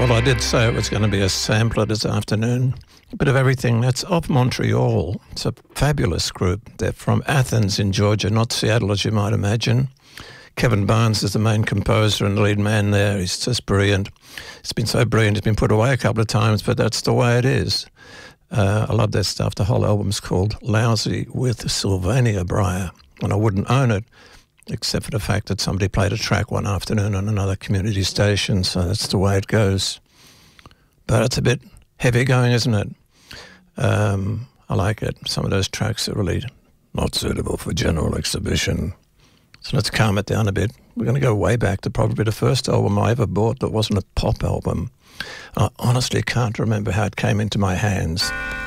Well, I did say it was going to be a sampler this afternoon. A bit of everything. That's of Montreal. It's a fabulous group. They're from Athens in Georgia, not Seattle, as you might imagine. Kevin Barnes is the main composer and lead man there. He's just brilliant. It's been so brilliant, it's been put away a couple of times, but that's the way it is. I love their stuff. The whole album's called Lousy with Sylvania Breyer, and I wouldn't own it, except for the fact that somebody played a track one afternoon on another community station, so that's the way it goes. But it's a bit heavy going, isn't it? I like it. Some of those tracks are really not suitable for general exhibition. So let's calm it down a bit. We're going to go way back to probably the first album I ever bought that wasn't a pop album. I honestly can't remember how it came into my hands.